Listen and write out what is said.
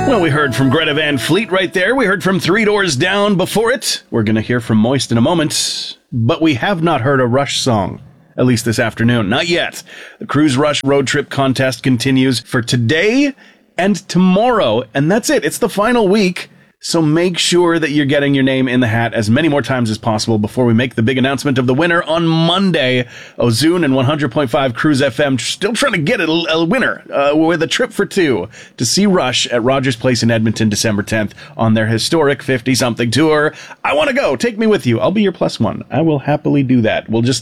Well, we heard from Greta Van Fleet right there. We heard from Three Doors Down before it. We're going to hear from Moist in a moment. But we have not heard a Rush song, at least this afternoon. Not yet. The Cruise Rush Road Trip Contest continues for today and tomorrow. And that's it. It's the final week. So make sure that you're getting your name in the hat as many more times as possible before we make the big announcement of the winner on Monday. Ozune and 100.5 Cruise FM still trying to get a winner with a trip for two to see Rush at Rogers Place in Edmonton, December 10th on their historic 50-something tour. I want to go. Take me with you. I'll be your plus one. I will happily do that. We'll just